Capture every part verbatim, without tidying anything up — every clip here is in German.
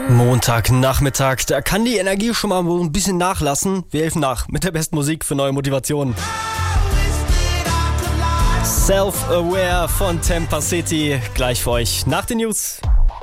Montagnachmittag, da kann die Energie schon mal ein bisschen nachlassen. Wir helfen nach mit der besten Musik für neue Motivation. Self-Aware von Tampa City, gleich für euch nach den News.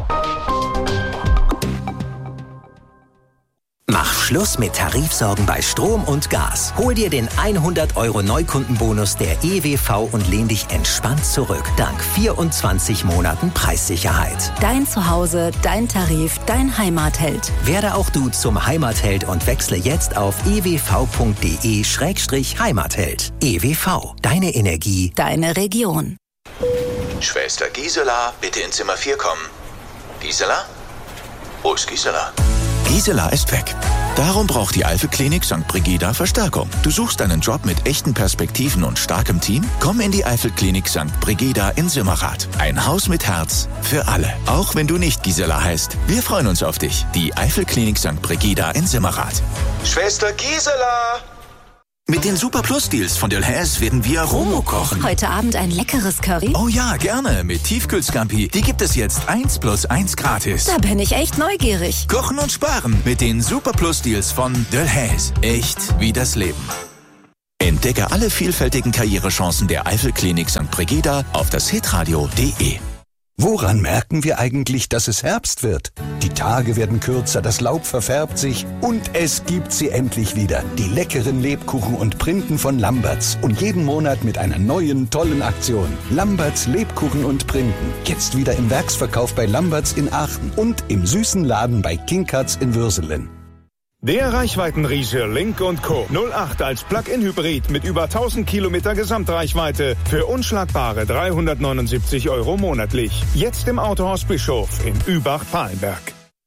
Mach Schluss mit Tarifsorgen bei Strom und Gas. Hol dir den hundert Euro Neukundenbonus der E W V und lehn dich entspannt zurück. Dank vierundzwanzig Monaten Preissicherheit. Dein Zuhause, dein Tarif, dein Heimatheld. Werde auch du zum Heimatheld und wechsle jetzt auf e w v punkt d e slash heimatheld. E W V, deine Energie, deine Region. Schwester Gisela, bitte in Zimmer vier kommen. Gisela? Wo ist Gisela? Gisela ist weg. Darum braucht die Eifel-Klinik Sankt Brigida Verstärkung. Du suchst einen Job mit echten Perspektiven und starkem Team? Komm in die Eifel-Klinik Sankt Brigida in Simmerath. Ein Haus mit Herz für alle. Auch wenn du nicht Gisela heißt. Wir freuen uns auf dich. Die Eifel-Klinik Sankt Brigida in Simmerath. Schwester Gisela! Mit den Super Plus Deals von Delhaize werden wir Romo kochen. Heute Abend ein leckeres Curry? Oh ja, gerne. Mit Tiefkühlscampi. Die gibt es jetzt eins plus eins gratis. Da bin ich echt neugierig. Kochen und sparen mit den Super Plus Deals von Delhaize. Echt wie das Leben. Entdecke alle vielfältigen Karrierechancen der Eifel-Klinik Sankt Brigida auf das hitradio punkt de. Woran merken wir eigentlich, dass es Herbst wird? Die Tage werden kürzer, das Laub verfärbt sich und es gibt sie endlich wieder. Die leckeren Lebkuchen und Printen von Lamberts. Und jeden Monat mit einer neuen, tollen Aktion. Lamberts Lebkuchen und Printen. Jetzt wieder im Werksverkauf bei Lamberts in Aachen und im süßen Laden bei King Cuts in Würselen. Der Reichweitenriese Lynk und Co. null acht als Plug-in-Hybrid mit über tausend Kilometer Gesamtreichweite für unschlagbare dreihundertneunundsiebzig Euro monatlich. Jetzt im Autohaus Bischof in Übach-Palenberg.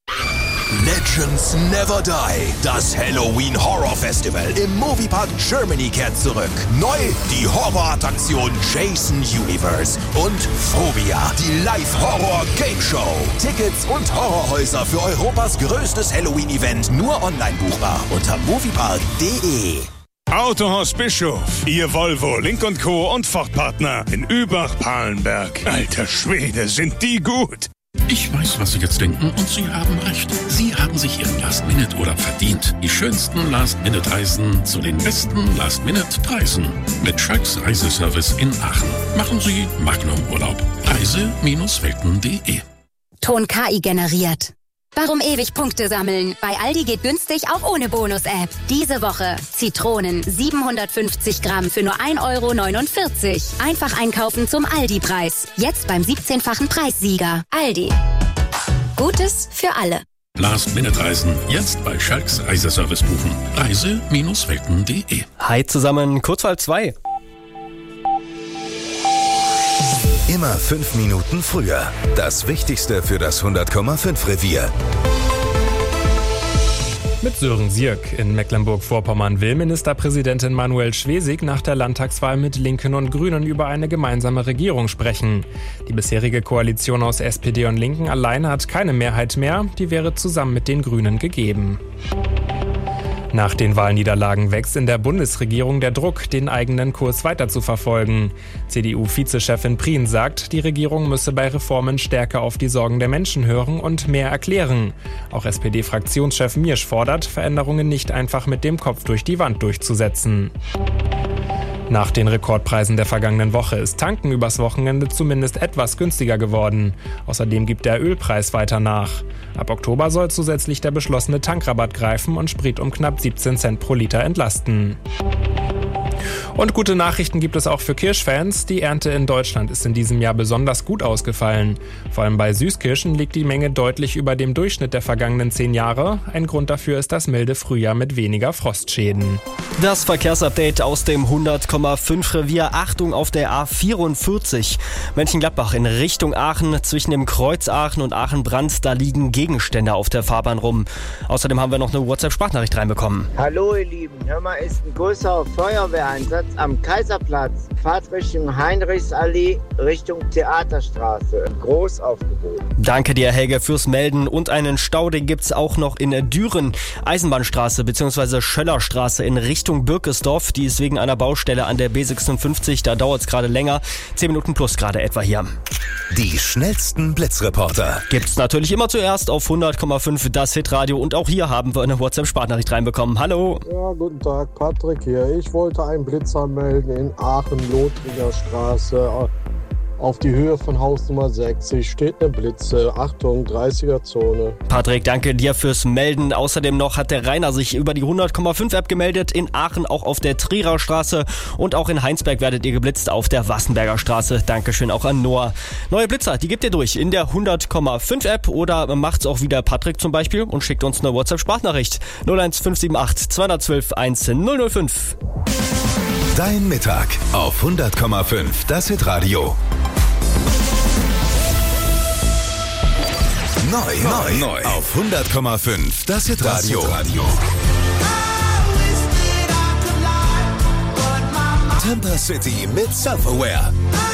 Legends Never Die. Das Halloween Horror Festival im Moviepark Germany kehrt zurück. Neu die Horrorattraktion Jason Universe und Phobia, die Live-Horror-Game-Show. Tickets und Horrorhäuser für Europas größtes Halloween-Event nur online buchbar unter moviepark punkt de. Autohaus Bischof, Ihr Volvo, Lynk und Co. und Ford-Partner in Übach-Palenberg. Alter Schwede, sind die gut! Ich weiß, was Sie jetzt denken, und Sie haben recht. Sie haben sich Ihren Last-Minute-Urlaub verdient. Die schönsten Last-Minute-Reisen zu den besten Last-Minute-Preisen. Mit Schalks Reiseservice in Aachen. Machen Sie Magnum-Urlaub. Reise Welten punkt de. Ton K I generiert. Warum ewig Punkte sammeln? Bei Aldi geht günstig auch ohne Bonus-App. Diese Woche Zitronen siebenhundertfünfzig Gramm für nur ein Euro neunundvierzig. Einfach einkaufen zum Aldi-Preis. Jetzt beim siebzehnfachen Preissieger. Aldi. Gutes für alle. Last-Minute-Reisen jetzt bei Schalks Reiseservice buchen. Reise Welten punkt de. Hi zusammen, Kurzwahl zwei. Immer fünf Minuten früher. Das Wichtigste für das hundert Komma fünf Revier. Mit Sören Sierk. In Mecklenburg-Vorpommern will Ministerpräsidentin Manuel Schwesig nach der Landtagswahl mit Linken und Grünen über eine gemeinsame Regierung sprechen. Die bisherige Koalition aus S P D und Linken alleine hat keine Mehrheit mehr. Die wäre zusammen mit den Grünen gegeben. Nach den Wahlniederlagen wächst in der Bundesregierung der Druck, den eigenen Kurs weiter zu verfolgen. C D U-Vizechefin Prien sagt, die Regierung müsse bei Reformen stärker auf die Sorgen der Menschen hören und mehr erklären. Auch S P D-Fraktionschef Miersch fordert, Veränderungen nicht einfach mit dem Kopf durch die Wand durchzusetzen. Nach den Rekordpreisen der vergangenen Woche ist Tanken übers Wochenende zumindest etwas günstiger geworden. Außerdem gibt der Ölpreis weiter nach. Ab Oktober soll zusätzlich der beschlossene Tankrabatt greifen und Sprit um knapp siebzehn Cent pro Liter entlasten. Und gute Nachrichten gibt es auch für Kirschfans. Die Ernte in Deutschland ist in diesem Jahr besonders gut ausgefallen. Vor allem bei Süßkirschen liegt die Menge deutlich über dem Durchschnitt der vergangenen zehn Jahre. Ein Grund dafür ist das milde Frühjahr mit weniger Frostschäden. Das Verkehrsupdate aus dem hundert Komma fünf Revier. Achtung auf der A vierundvierzig. Mönchengladbach in Richtung Aachen. Zwischen dem Kreuz Aachen und Aachen-Brand, da liegen Gegenstände auf der Fahrbahn rum. Außerdem haben wir noch eine WhatsApp-Sprachnachricht reinbekommen. Hallo ihr Lieben, hör mal, ist ein größerer Feuerwehreinsatz am Kaiserplatz, fahrt Richtung Heinrichsallee, Richtung Theaterstraße. Großaufgebot. Danke dir, Helge, fürs Melden. Und einen Stau, den gibt's auch noch in Düren. Eisenbahnstraße bzw. Schöllerstraße in Richtung Birkesdorf. Die ist wegen einer Baustelle an der B sechsundfünfzig. Da dauert's gerade länger. Zehn Minuten plus gerade etwa hier. Die schnellsten Blitzreporter Gibt's natürlich immer zuerst auf hundert Komma fünf das Hitradio. Und auch hier haben wir eine WhatsApp-Sprachnachricht reinbekommen. Hallo. Ja, guten Tag, Patrick hier. Ich wollte einen Blitzer melden in Aachen-Lothringer Straße. Auf die Höhe von Haus Nummer sechzig steht eine Blitze. Achtung, dreißiger-Zone. Patrick, danke dir fürs Melden. Außerdem noch hat der Rainer sich über die hundert Komma fünf App gemeldet. In Aachen auch auf der Trierer Straße. Und auch in Heinsberg werdet ihr geblitzt auf der Wassenberger Straße. Dankeschön auch an Noah. Neue Blitzer, die gebt ihr durch in der hundert Komma fünf App. Oder macht's auch wieder Patrick zum Beispiel und schickt uns eine WhatsApp-Sprachnachricht. null eins fünf sieben acht zwei eins zwei eins null null fünf. Dein Mittag auf hundert Komma fünf das Hitradio. Neu, neu, neu auf hundert Komma fünf das Hitradio. Temper City mit Self-Aware.